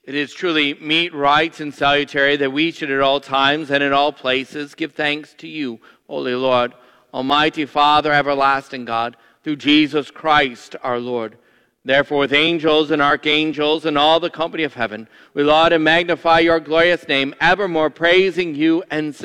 It is truly meet, right, and salutary that we should at all times and in all places give thanks to you, Holy Lord, Almighty Father, everlasting God, through Jesus Christ our Lord. Therefore, with angels and archangels and all the company of heaven, we laud and magnify your glorious name, evermore praising you and saying,